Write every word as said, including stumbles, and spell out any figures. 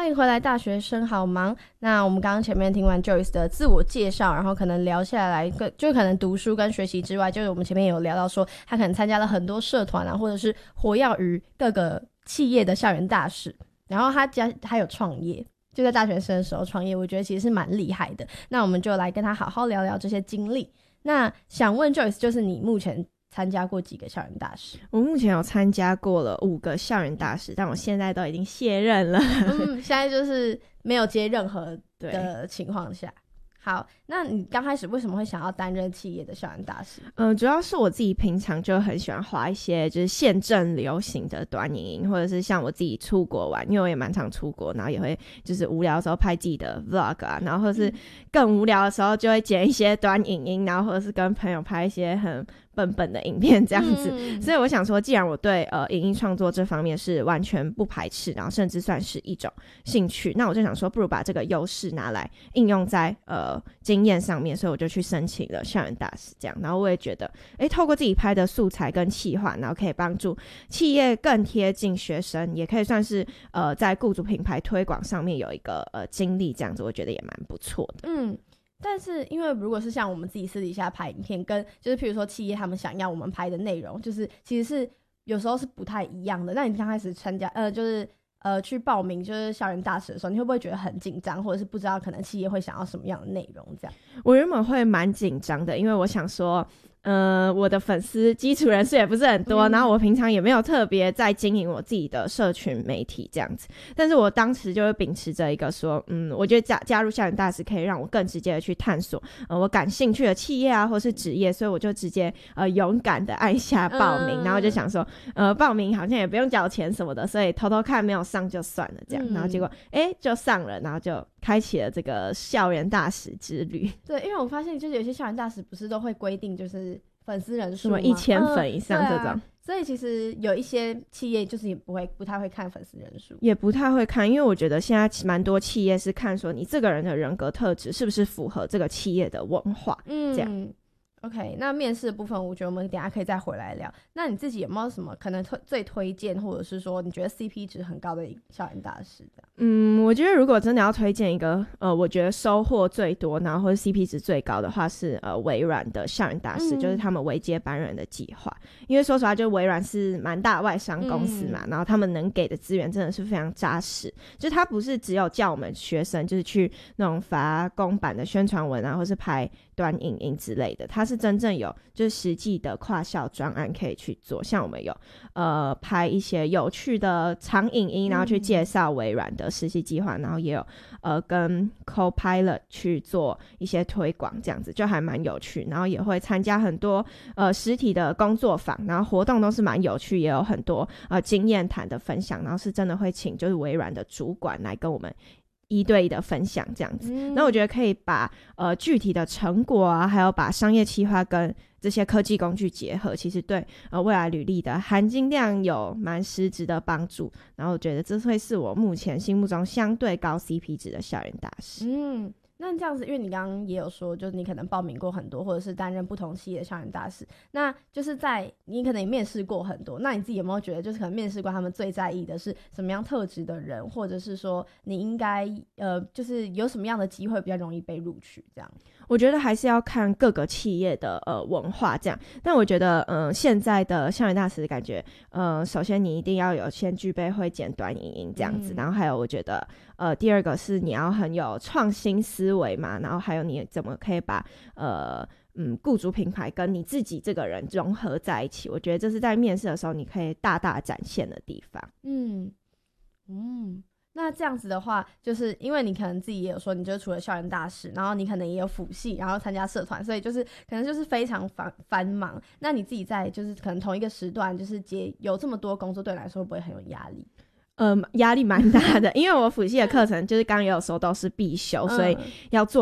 欢迎回来大学生好忙。那我们刚刚前面听完 Joyce 的自我介绍，然后可能聊下来就可能读书跟学习之外，就是我们前面有聊到说他可能参加了很多社团啊，或者是活跃于各个企业的校园大使，然后他家还有创业，就在大学生的时候创业，我觉得其实是蛮厉害的。那我们就来跟他好好聊聊这些经历。那想问 Joyce， 就是你目前参加过几个校园大使？ 我目前有参加过了五个校园大使，但我现在都已经卸任了。 嗯，现在就是没有接任何的情况下。好，那你刚开始为什么会想要担任企业的校园大使？ 嗯、呃，主要是我自己平常就很喜欢画一些就是现正流行的短影音，或者是像我自己出国玩，因为我也蛮常出国，然后也会就是无聊的时候拍自己的 vlog 啊，然后或者是更无聊的时候就会剪一些短影音，然后或者是跟朋友拍一些很笨笨的影片这样子、嗯、所以我想说既然我对呃影音创作这方面是完全不排斥，然后甚至算是一种兴趣，那我就想说不如把这个优势拿来应用在呃经验上面，所以我就去申请了校园大使这样。然后我也觉得诶透过自己拍的素材跟企划，然后可以帮助企业更贴近学生，也可以算是呃在雇主品牌推广上面有一个呃经历这样子，我觉得也蛮不错的。 嗯，但是因为如果是像我们自己私底下拍影片，跟就是譬如说企业他们想要我们拍的内容，就是其实是有时候是不太一样的。那你刚开始参加呃就是呃去报名就是校园大使的时候，你会不会觉得很紧张，或者是不知道可能企业会想要什么样的内容这样？ 我原本会蛮紧张的，因为我想说呃，我的粉丝基础人数也不是很多、嗯、然后我平常也没有特别在经营我自己的社群媒体这样子，但是我当时就会秉持着一个说嗯，我觉得加加入校园大使可以让我更直接的去探索呃我感兴趣的企业啊或是职业，所以我就直接呃勇敢的按下报名、嗯、然后就想说呃报名好像也不用缴钱什么的，所以偷偷看没有上就算了这样、嗯、然后结果诶就上了，然后就开启了这个校园大使之旅。 对，因为我发现就是有些校园大使不是都会规定就是粉丝人数吗？ 什么一千粉以上这种、嗯啊、 所以其实有一些企业就是也不会不太会看粉丝人数， 也不太会看，因为我觉得现在蛮多企业是看说你这个人的人格特质是不是符合这个企业的文化、嗯、这样。 OK， 那面试的部分我觉得我们等一下可以再回来聊。那你自己有没有什么可能推最推荐，或者是说你觉得 C P 值很高的校园大使的？ 嗯，我觉得如果真的要推荐一个呃我觉得收获最多然后或者 C P 值最高的话是呃微软的校园大使、嗯、就是他们微接班人的计划。因为说实话就微软是蛮大外商公司嘛、嗯、然后他们能给的资源真的是非常扎实，就是他不是只有叫我们学生就是去那种发公版的宣传文啊或是拍短影音之类的，他是真正有就是实际的跨校专案可以去做，像我们有呃拍一些有趣的长影音然后去介绍微软的实习计划、嗯、然后也有呃跟 Copilot 去做一些推广这样子，就还蛮有趣，然后也会参加很多呃实体的工作坊，然后活动都是蛮有趣，也有很多呃经验谈的分享，然后是真的会请就是微软的主管来跟我们一对一的分享这样子、嗯、那我觉得可以把呃具体的成果啊还有把商业企划跟这些科技工具结合，其实对呃未来履历的含金量有蛮实质的帮助，然后我觉得这会是我目前心目中相对高 C P 值的校园大使。 嗯，那这样子因为你刚刚也有说就是你可能报名过很多或者是担任不同企业的校园大使，那就是在你可能也面试过很多，那你自己有没有觉得就是可能面试官他们最在意的是什么样特质的人，或者是说你应该呃就是有什么样的机会比较容易被录取这样？ 我觉得还是要看各个企业的呃文化这样，但我觉得嗯、呃、现在的校园大使感觉呃首先你一定要有先具备会剪短影音这样子、嗯、然后还有我觉得呃第二个是你要很有创新思维嘛，然后还有你怎么可以把呃嗯雇主品牌跟你自己这个人融合在一起，我觉得这是在面试的时候你可以大大展现的地方。 嗯嗯，那这样子的话就是因为你可能自己也有说你就除了校园大使，然后你可能也有辅系，然后参加社团，所以就是可能就是非常繁繁忙，那你自己在就是可能同一个时段就是接有这么多工作，对你来说会不会很有压力？ 呃，压力蛮大的因为我辅系的课程就是刚刚也有说都是必修、嗯、所以要做